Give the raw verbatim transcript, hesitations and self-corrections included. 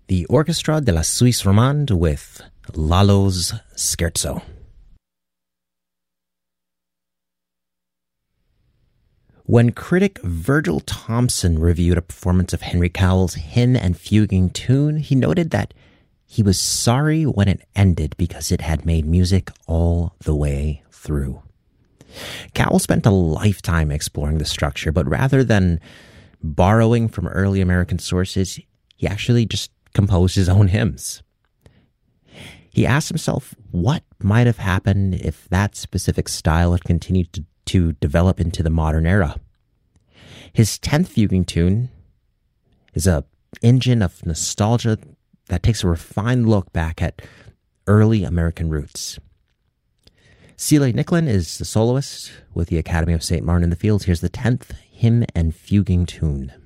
the Orchestra de la Suisse Romande with Lalo's Scherzo. When critic Virgil Thompson reviewed a performance of Henry Cowell's Hymn and Fuguing Tune, he noted that he was sorry when it ended because it had made music all the way through. Cowell spent a lifetime exploring the structure, but rather than borrowing from early American sources, he actually just composed his own hymns. He asked himself what might have happened if that specific style had continued to, to develop into the modern era. His tenth fuguing tune is a engine of nostalgia that takes a refined look back at early American roots. Celia Nicklin is the soloist with the Academy of Saint Martin in the Fields. Here's the tenth Hymn and Fuguing Tune.